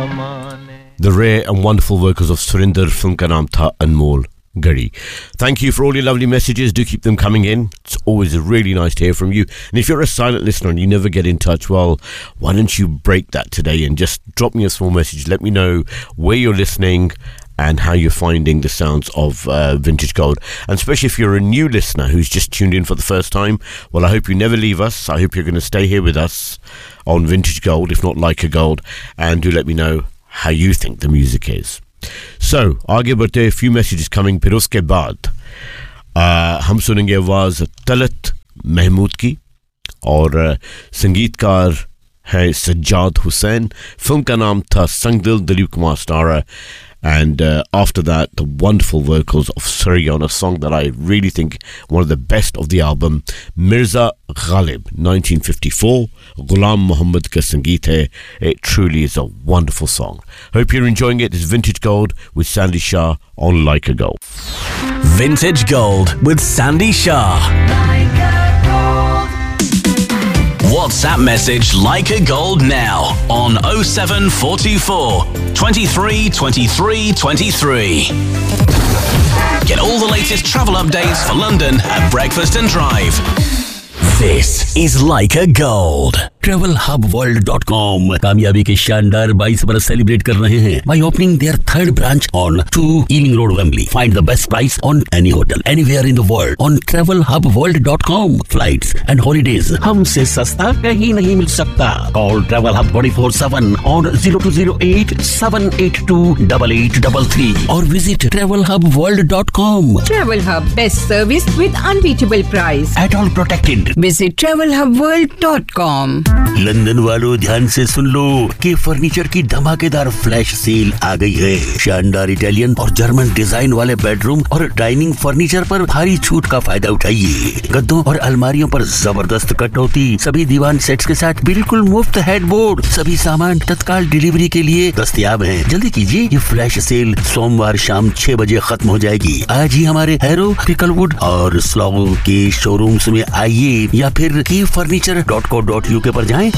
The rare and wonderful vocals of Surinder. Film ka naam tha Anmol Gadi. Thank you for all your lovely messages. Do keep them coming in. It's always really nice to hear from you. And if you're a silent listener and you never get in touch, well, why don't you break that today and just drop me a small message. Let me know where you're listening and how you're finding the sounds of Vintage Gold. And especially if you're a new listener who's just tuned in for the first time, well, I hope you never leave us. I hope you're going to stay here with us on Vintage Gold, if not Like a Gold. And do let me know how you think the music is. So, आगे बढ़ते हैं, few messages coming. फिर उसके बाद हम सुनेंगे आवाज़ तलत महमूद की और संगीतकार है सज्जाद हुसैन. फिल्म का नाम था संगदिल, Dilip Kumar स्टारा. And after that, the wonderful vocals of Surya on a song that I really think one of the best of the album, Mirza Ghalib, 1954. Ghulam Muhammad ka sangeet hai. It truly is a wonderful song. Hope you're enjoying it. It's Vintage Gold with Sandy Shah on Like a Gold. Vintage Gold with Sandy Shah. Like a Gold. WhatsApp message Like a Gold now on 07424 23 23 23. Get all the latest travel updates for London at Breakfast and Drive. This is Like a Gold. TravelHubWorld.com कामयाबी के शानदार 22 बरस celebrate कर रहे हैं by opening their third branch on 2 Ealing Road, Wembley. Find the best price on any hotel anywhere in the world on TravelHubWorld.com. Flights and holidays हमसे सस्ता कहीं नहीं मिल सकता. Call Travel Hub 24/7 on 0208-782-8833 or visit TravelHubWorld.com. Travel Hub, best service with unbeatable price. At all protected. Visit TravelHubWorld.com. London वालों ध्यान से सुन लो कि furniture की धमाकेदार फ्लैश सेल आ गई है. शानदार इटालियन और जर्मन डिजाइन वाले बेडरूम और डाइनिंग फर्नीचर पर भारी छूट का फायदा उठाइए. गद्दों और अलमारियों पर जबरदस्त कटौती. सभी दीवान सेट्स के साथ बिल्कुल मुफ्त हेडबोर्ड. सभी सामान तत्काल डिलीवरी के लिए दस्तयाब हैं. जल्दी कीजिए, ये फ्लैश सेल सोमवार शाम 6 बजे खत्म हो जाएगी. आज ही हमारे हैरो, पिकलवुड और स्लॉगो के शोरूम्स में आइए या फिर keyfurniture.co.uk पर जाएं.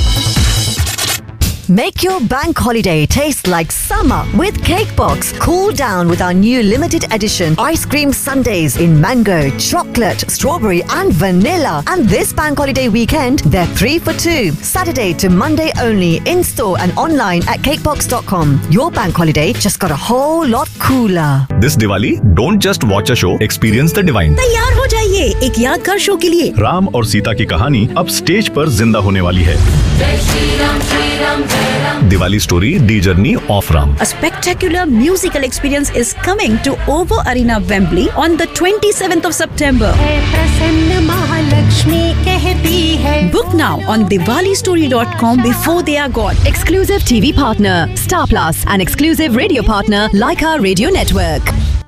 Make your bank holiday taste like summer with Cakebox. Cool down with our new limited edition ice cream sundaes in mango, chocolate, strawberry and vanilla. And this bank holiday weekend, they're 3 for 2. Saturday to Monday only, in store and online at cakebox.com. Your bank holiday just got a whole lot cooler. This Diwali, don't just watch a show, experience the divine. तैयार हो जाइए एक यादगार show के लिए. राम और सीता की कहानी अब स्टेज पर जिंदा होने वाली है. Diwali story, The Journey of Ram. A spectacular musical experience is coming to OVO Arena, Wembley on the 27th of September. Book now on diwalistory.com before they are gone. Exclusive TV partner, Star Plus, and exclusive radio partner, Leica Radio Network.